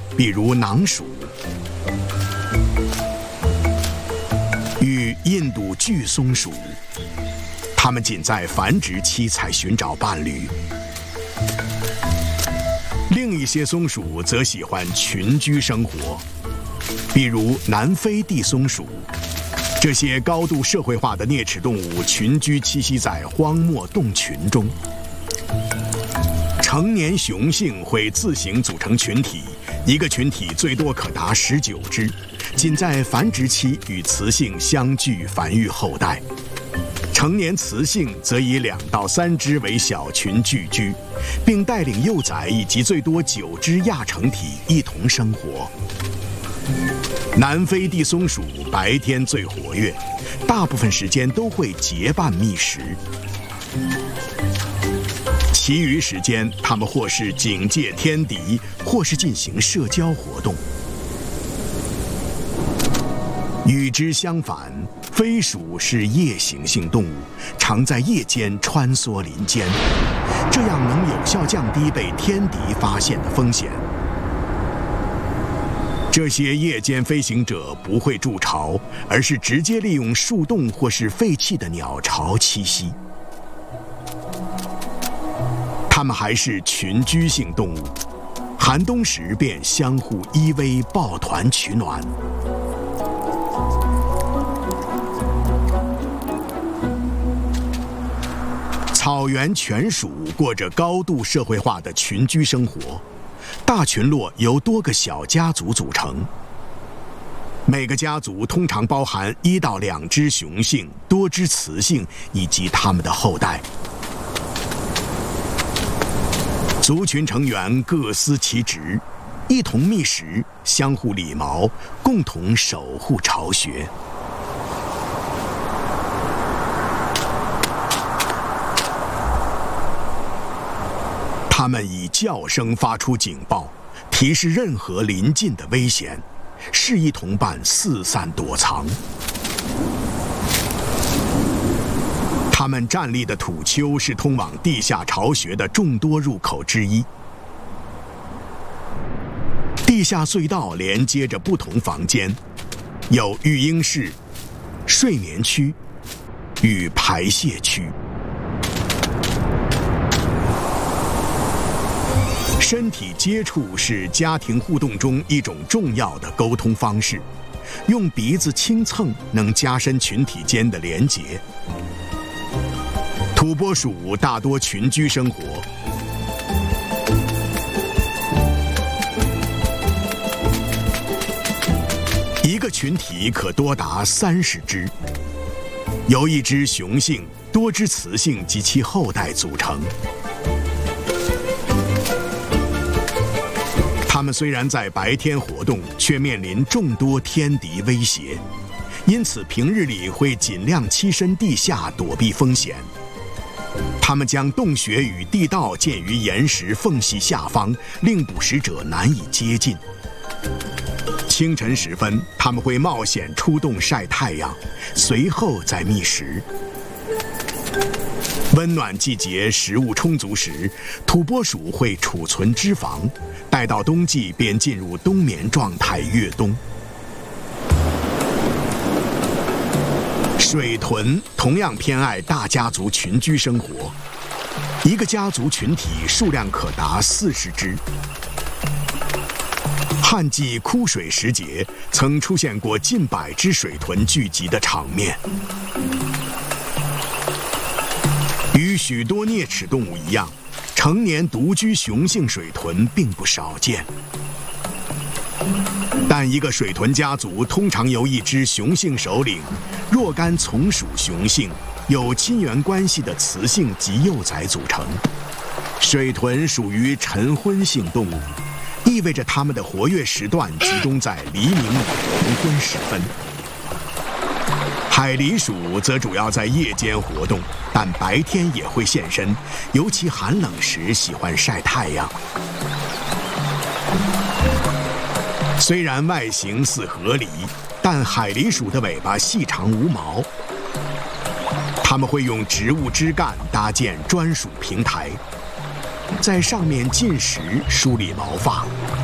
比如囊鼠，与印度巨松鼠，它们仅在繁殖期才寻找伴侣。另一些松鼠则喜欢群居生活，比如南非地松鼠。这些高度社会化的啮齿动物群居栖息在荒漠洞群中。成年雄性会自行组成群体，一个群体最多可达19只，仅在繁殖期与雌性相聚繁育后代。成年雌性则以2到3只为小群聚居，并带领幼崽以及最多9只亚成体一同生活。南非地松鼠白天最活跃，大部分时间都会结伴觅食，其余时间它们或是警戒天敌，或是进行社交活动。与之相反，飞鼠是夜行性动物，常在夜间穿梭林间，这样能有效降低被天敌发现的风险。这些夜间飞行者不会筑巢，而是直接利用树洞或是废弃的鸟巢栖息。它们还是群居性动物，寒冬时便相互依偎，抱团取暖。草原犬鼠过着高度社会化的群居生活，大群落由多个小家族组成。每个家族通常包含1到2只雄性、多只雌性以及它们的后代。族群成员各司其职，一同觅食，相互理毛，共同守护巢穴。它们以叫声发出警报，提示任何临近的危险，示意同伴四散躲藏。它们站立的土丘是通往地下巢穴的众多入口之一。地下隧道连接着不同房间，有育婴室、睡眠区与排泄区。身体接触是家庭互动中一种重要的沟通方式，用鼻子轻蹭能加深群体间的连结。土拨鼠大多群居生活，一个群体可多达30只，由1只雄性、多只雌性及其后代组成。它们虽然在白天活动，却面临众多天敌威胁，因此平日里会尽量栖身地下躲避风险。它们将洞穴与地道建于岩石缝隙下方，令捕食者难以接近。清晨时分，它们会冒险出洞晒太阳，随后再觅食。温暖季节食物充足时，土拨鼠会储存脂肪，待到冬季便进入冬眠状态越冬。水豚同样偏爱大家族群居生活，一个家族群体数量可达40只。旱季枯水时节，曾出现过近100只水豚聚集的场面。与许多啮齿动物一样，成年独居雄性水豚并不少见。但一个水豚家族通常由1只雄性首领、若干从属雄性、有亲缘关系的雌性及幼崽组成。水豚属于晨昏性动物，意味着它们的活跃时段集中在黎明与黄昏时分。海狸鼠则主要在夜间活动，但白天也会现身，尤其寒冷时喜欢晒太阳。虽然外形似河狸，但海狸鼠的尾巴细长无毛。它们会用植物枝干搭建专属平台，在上面进食梳理毛发，